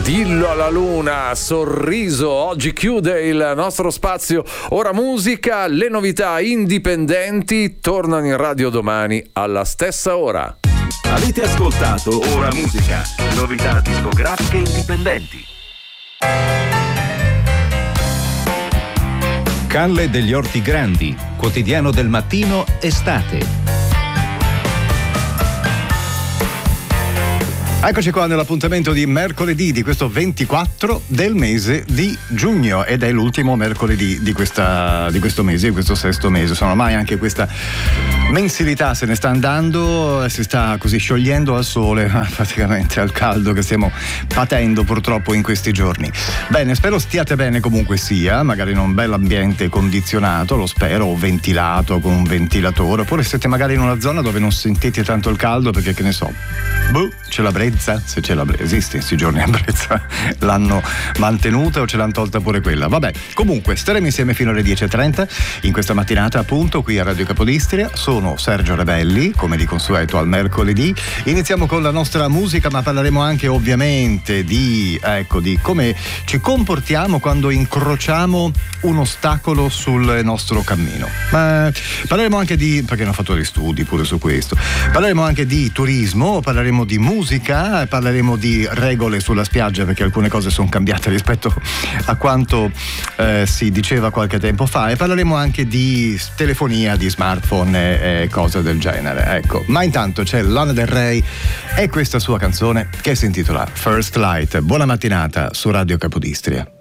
Dillo alla luna, sorriso. Oggi chiude il nostro spazio Ora Musica. Le novità indipendenti tornano in radio domani alla stessa ora. Avete ascoltato Ora Musica, novità discografiche indipendenti. Calle degli Orti Grandi, quotidiano del mattino, estate. Eccoci qua nell'appuntamento di mercoledì di questo 24 del mese di giugno, ed è l'ultimo mercoledì di questo mese, di questo sesto mese. Insomma, ormai anche questa mensilità se ne sta andando, si sta così sciogliendo al sole, praticamente al caldo che stiamo patendo purtroppo in questi giorni. Bene, spero stiate bene comunque sia, magari in un bel ambiente condizionato, lo spero, o ventilato con un ventilatore, oppure siete magari in una zona dove non sentite tanto il caldo perché, che ne so, c'è la Brezza, se c'è la Brezza, esiste questi giorni a Brezza, l'hanno mantenuta o ce l'hanno tolta pure quella? Vabbè, comunque staremo insieme fino alle 10:30 in questa mattinata, appunto, qui a Radio Capodistria. Sono Sergio Rebelli, come di consueto al mercoledì. Iniziamo con la nostra musica, ma parleremo anche ovviamente di come ci comportiamo quando incrociamo un ostacolo sul nostro cammino. Ma parleremo anche di, perché hanno fatto degli studi pure su questo, parleremo anche di turismo, parleremo di musica, parleremo di regole sulla spiaggia, perché alcune cose sono cambiate rispetto a quanto si diceva qualche tempo fa, e parleremo anche di telefonia, di smartphone e cose del genere. Ecco, ma intanto c'è Lana Del Rey e questa sua canzone che si intitola First Light. Buona mattinata su Radio Capodistria.